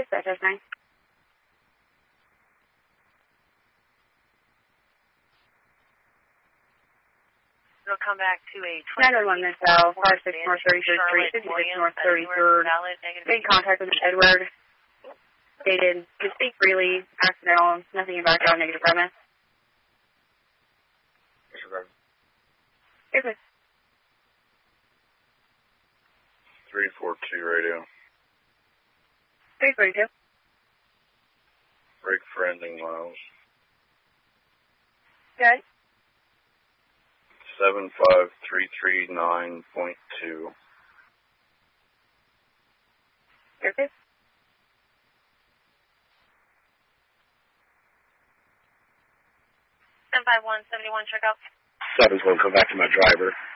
Dispatch, that's 9. It'll come back to a 911 Miss L, 56 North 33rd Street, 56 North 33rd. Made contact with Edward. Stated, to speak freely, accidental, nothing in background, negative premise. Disregard. Yes, please. 342 radio. 342. Break for ending miles. Good. 75339.2. Yes, please. 75171, check out. 7's going to come back to my driver.